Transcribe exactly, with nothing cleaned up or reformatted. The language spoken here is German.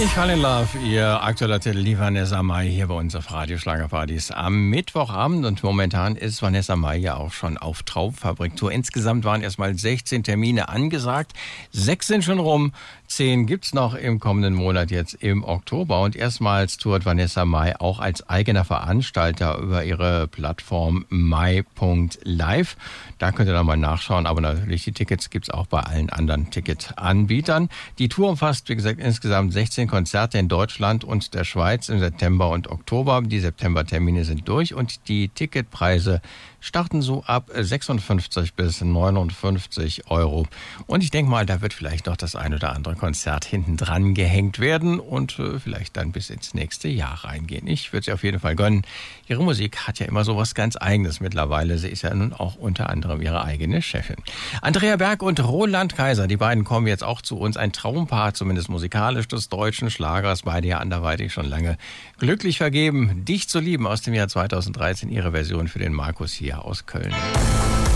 Ich fall in love, ihr aktueller Titel, die Vanessa Mai hier bei uns auf Radio Schlagerpartys am Mittwochabend. Und momentan ist Vanessa Mai ja auch schon auf Traumfabriktour. Insgesamt waren erstmal sechzehn Termine angesagt. Sechs sind schon rum, zehn gibt's noch im kommenden Monat jetzt im Oktober. Und erstmals tourt Vanessa Mai auch als eigener Veranstalter über ihre Plattform mai punkt live. Da könnt ihr dann mal nachschauen, aber natürlich die Tickets gibt's auch bei allen anderen Ticketanbietern. Die Tour umfasst, wie gesagt, insgesamt sechzehn Konzerte in Deutschland und der Schweiz im September und Oktober. Die Septembertermine sind durch und die Ticketpreise starten so ab sechsundfünfzig bis neunundfünfzig Euro. Und ich denke mal, da wird vielleicht noch das ein oder andere Konzert hinten dran gehängt werden und äh, vielleicht dann bis ins nächste Jahr reingehen. Ich würde sie auf jeden Fall gönnen. Ihre Musik hat ja immer so was ganz Eigenes mittlerweile. Sie ist ja nun auch unter anderem ihre eigene Chefin. Andrea Berg und Roland Kaiser, die beiden kommen jetzt auch zu uns. Ein Traumpaar, zumindest musikalisch, des deutschen Schlagers. Beide ja anderweitig schon lange glücklich vergeben. Dich zu lieben aus dem Jahr zweitausenddreizehn, ihre Version für den Markus hier aus Köln.